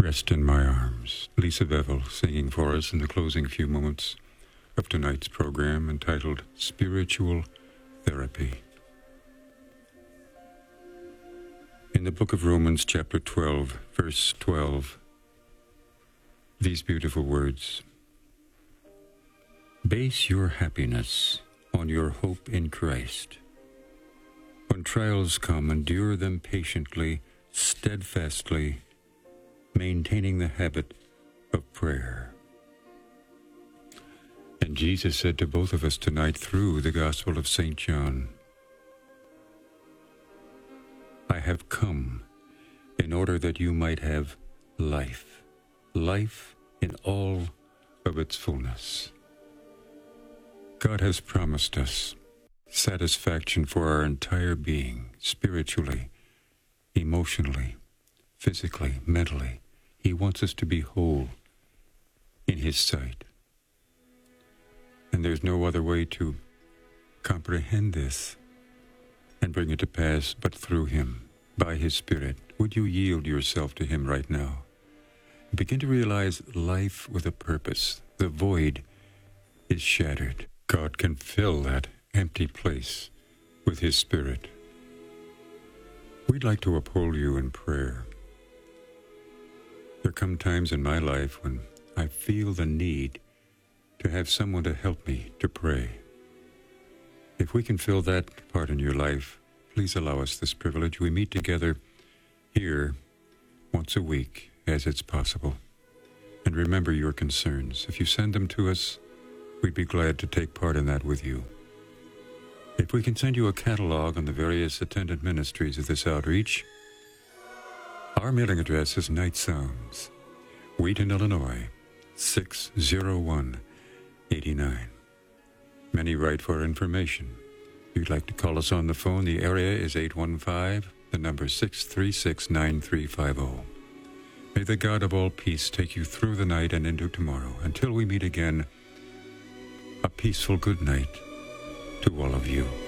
Rest in My Arms. Lisa Bevel singing for us in the closing few moments of tonight's program entitled Spiritual Therapy. In the book of Romans, chapter 12, verse 12, these beautiful words: Base your happiness on your hope in Christ. When trials come, endure them patiently, steadfastly, maintaining the habit of prayer. And Jesus said to both of us tonight through the Gospel of St. John, I have come in order that you might have life, life in all of its fullness. God has promised us satisfaction for our entire being, spiritually, emotionally, physically, mentally. He wants us to be whole in His sight. And there's no other way to comprehend this and bring it to pass but through Him, by His Spirit. Would you yield yourself to Him right now? Begin to realize life with a purpose. The void is shattered. God can fill that empty place with His Spirit. We'd like to uphold you in prayer. There come times in my life when I feel the need to have someone to help me to pray. If we can fill that part in your life, please allow us this privilege. We meet together here once a week as it's possible. And remember your concerns. If you send them to us, we'd be glad to take part in that with you. If we can send you a catalog on the various attendant ministries of this outreach, our mailing address is Night Sounds, Wheaton, Illinois, 60189. Many write for information. If you'd like to call us on the phone, the area is 815, the number 636-9350. May the God of all peace take you through the night and into tomorrow. Until we meet again, a peaceful good night to all of you.